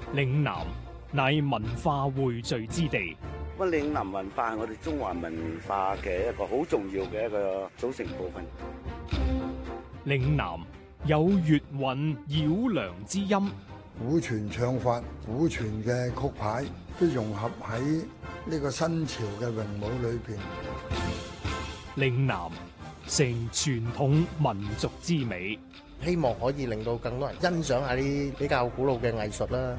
嶺南乃文化匯聚之地。 咁嶺南文化係我哋中華文化嘅一個好重要嘅一個組成部分。 嶺南有粵韻繞梁之音， 古傳唱法、古傳嘅曲牌都融合喺呢個新潮嘅詠舞裏邊。 嶺南成傳統民族之美， 希望可以令到更多人欣賞下啲比較古老嘅藝術啦。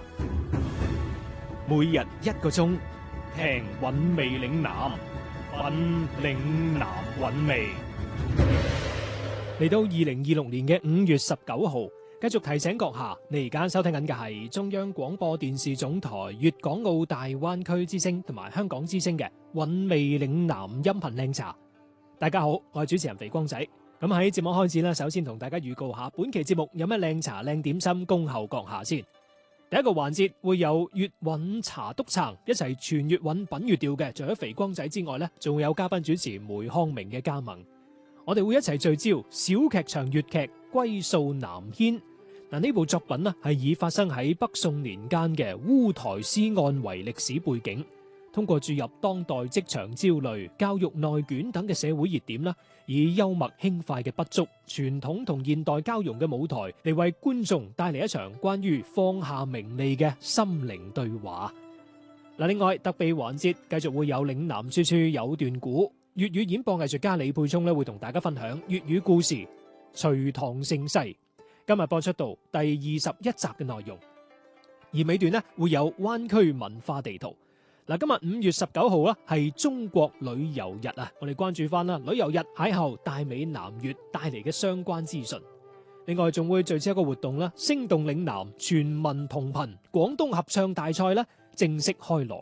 每日1個鐘，聽韻味嶺南，品嶺南韻味。嚟到2026年嘅5月19號，繼續提醒閣下，你而家收聽緊嘅係中央廣播電視總台粵港澳大灣區之聲同埋香港之聲嘅韻味嶺南音頻靚茶。大家好，我係主持人肥光仔。咁喺節目開始啦，首先同大家預告下本期節目有咩靚茶靚點心恭候閣下先。第一個環節會有粵韻茶督撐，一齊傳粵韻品粵調嘅，除咗肥光仔之外呢，仲會有嘉賓主持梅康明嘅加盟。我哋會一齊聚焦小劇場粵劇《歸數南軒》。嗱，呢部作品呢係以發生喺北宋年間嘅烏台詩案為歷史背景，通過注入當代職場焦慮、教育內卷等嘅社會熱點啦，以幽默輕快嘅筆觸、傳統同現代交融嘅舞台嚟為觀眾帶嚟一場關於放下名利嘅心靈對話。嗱，另外特備環節繼續會有嶺南處處有段古，粵語演播藝術家李沛聰會同大家分享粵語故事《隋唐盛世》，今日播出到第21集嘅內容，而尾段呢會有灣區文化地圖。嗱，今日5月19號啦，係中國旅遊日啊！我哋關注翻啦，旅遊日邂逅大美南粵帶嚟嘅相關資訊。另外仲會聚焦一個活動啦，聲動嶺南全民同頻廣東合唱大賽咧正式開鑼。